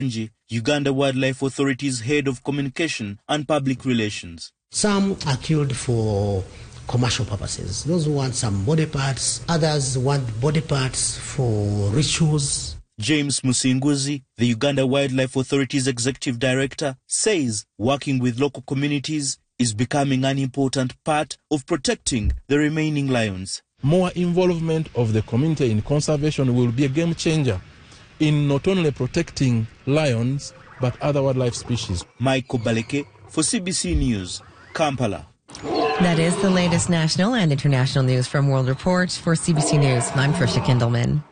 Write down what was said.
Uganda Wildlife Authority's head of communication and public relations. Some are killed for commercial purposes. Those who want some body parts, others want body parts for rituals. James Musinguzi, the Uganda Wildlife Authority's executive director, says working with local communities is becoming an important part of protecting the remaining lions. More involvement of the community in conservation will be a game changer in not only protecting lions, but other wildlife species. Michael Baleke for CBC News, Kampala. That is the latest national and international news from World Report. For CBC News, I'm Trisha Kindelman.